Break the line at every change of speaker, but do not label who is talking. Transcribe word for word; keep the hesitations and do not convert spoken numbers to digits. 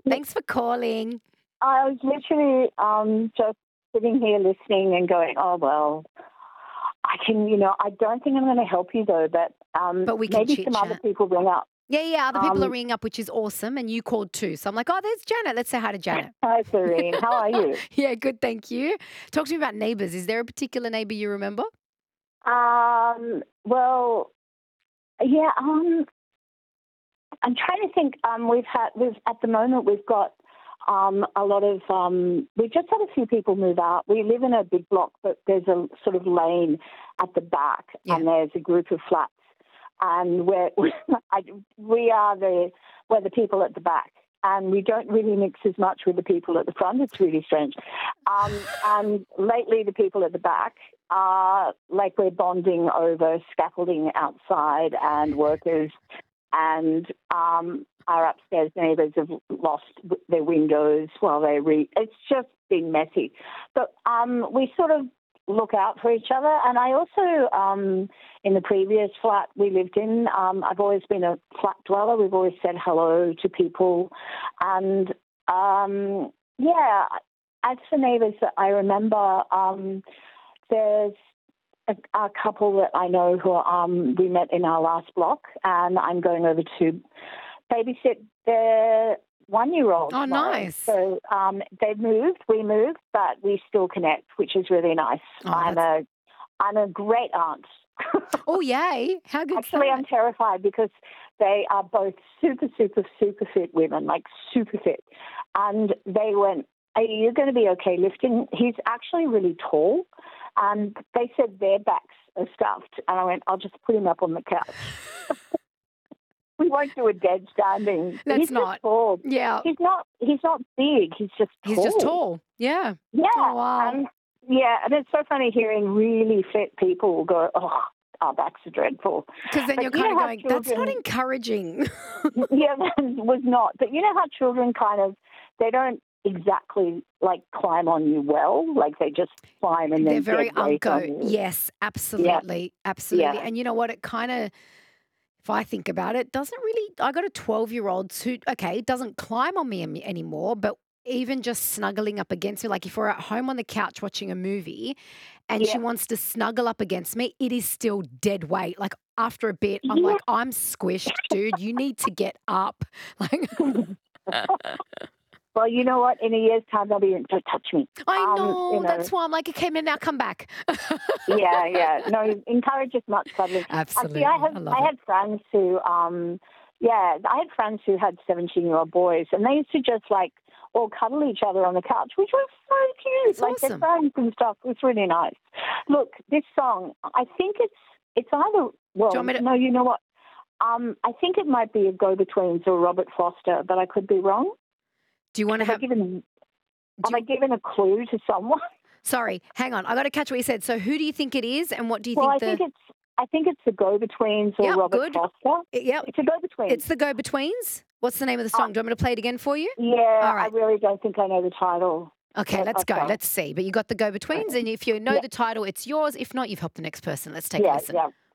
Thanks for calling.
I was literally um, just sitting here listening and going, oh, well, I can, you know, I don't think I'm going to help you though, but um,
But we can
maybe
chit
some other
chat.
people ring up.
Yeah, yeah, other people are
Um,
ringing up, which is awesome, and you called too. So I'm like, oh, there's Janet. Let's say hi to Janet.
Hi, Serene. How are you?
Yeah, good, thank you. Talk to me about neighbours. Is there a particular neighbour you remember?
Um, well, yeah, um, I'm trying to think. Um, we've had, we've at the moment, we've got um, a lot of, um, we've just had a few people move out. We live in a big block, but there's a sort of lane at the back,
Yeah.
and there's a group of flats. And we're, I, we are the, we're the people at the back. And we don't really mix as much with the people at the front. It's really strange. Um, and lately the people at the back are like we're bonding over scaffolding outside and workers, and um, our upstairs neighbours have lost their windows while they re- It's just been messy. But um, we sort of look out for each other. And I also, um, in the previous flat we lived in, um, I've always been a flat dweller. We've always said hello to people. And, um, yeah, as for neighbours that I remember, um, there's a, a couple that I know who um, we met in our last block, and I'm going over to babysit their one-year-old.
Oh,
tomorrow.
nice.
So um, they've moved, we moved, but we still connect, which is really nice.
Oh,
I'm
that's-
a, I'm a great aunt.
Oh, yay. How good.
Actually, I'm terrified because they are both super, super, super fit women, like super fit. And they went, are you going to be okay lifting? He's actually really tall. And they said their backs are stuffed. And I went, I'll just put him up on the couch. We won't do a dead standing.
That's
he's
not-
Just tall.
Yeah.
He's not. He's not big. He's just. Tall.
He's just tall. Yeah.
Yeah.
Oh, wow.
And, yeah, and it's so funny hearing really fit people go, oh, our backs are dreadful.
Because then
But
you're
you
kind of
know how
going, that's not
children-
encouraging.
Yeah, that was not. But you know how children kind of, they don't exactly like climb on you well. Like they just climb and then
They're very
dead weight on
unco.
you.
Yes, absolutely. Absolutely.
Yeah.
And you know what? It kind of, if I think about it, doesn't really, I got a twelve-year-old who, okay, doesn't climb on me am- anymore, but even just snuggling up against me, like if we're at home on the couch watching a movie and she
Yeah.
wants to snuggle up against me, it is still dead weight. Like after a bit, I'm
Yeah.
like, I'm squished, dude. You need to get up. Like,
Well, you know what? In a year's time, they'll be, don't touch me.
I
Um,
know,
you know.
That's why I'm like, okay, man, now come back.
Yeah, yeah. No, encourage as much cuddling.
Absolutely.
Uh, see, I have
I love
I
it.
had friends who, um, yeah, I had friends who had seventeen-year-old boys, and they used to just like all cuddle each other on the couch, which was so cute.
That's
like
awesome.
their friends and stuff. It was really nice. Look, this song, I think it's it's either well,
Do you want me to-
no, you know what? Um, I think it might be a Go-Betweens or Robert Foster, but I could be wrong.
Do you want to
Have I
have,
given have
you-
I given a clue to someone?
sorry, hang on. I got to catch what you said. So who do you think it is and what do you
Well, I
think the,
think it's I think it's the Go-Betweens or
Yep,
Robert
good.
Foster.
yep,
It's a Go-Between.
it's the Go-Betweens? What's the name of the song? Do you want me to play it again for you?
Yeah,
All right.
I really don't think I know the title.
Okay,
Yeah,
let's go.
okay.
Let's see. But you got the Go-Betweens, and if you know
Yeah.
the title, it's yours. If not, you've helped the next person. Let's take a
Yeah,
listen.
yeah.